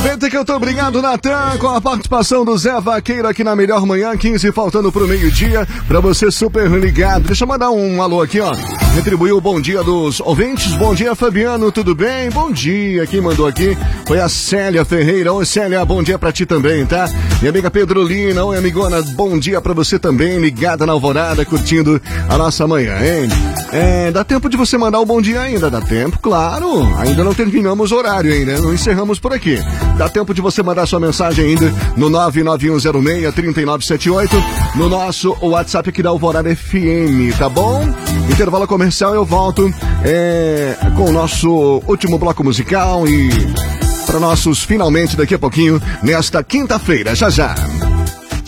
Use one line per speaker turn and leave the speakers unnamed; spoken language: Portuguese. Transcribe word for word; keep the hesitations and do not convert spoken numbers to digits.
Aproveita que eu tô obrigado, Natan, com a participação do Zé Vaqueiro aqui na Melhor Manhã, quinze faltando pro meio-dia, pra você super ligado. Deixa eu mandar um alô aqui, ó. Retribuiu o bom dia dos ouvintes. Bom dia, Fabiano, tudo bem? Bom dia, quem mandou aqui foi a Célia Ferreira. Oi, Célia, bom dia pra ti também, tá? Minha amiga Pedrolina, oi, amigona, bom dia pra você também, ligada na Alvorada, curtindo a nossa manhã, hein? É, dá tempo de você mandar o bom dia ainda, dá tempo, claro. Ainda não terminamos o horário ainda, não encerramos por aqui. Dá tempo de você mandar sua mensagem ainda no nove nove um zero seis, três nove sete oito, no nosso WhatsApp aqui da Alvorada F M, tá bom? Intervalo comercial, eu volto é, com o nosso último bloco musical e para nossos finalmente daqui a pouquinho, nesta quinta-feira, já já.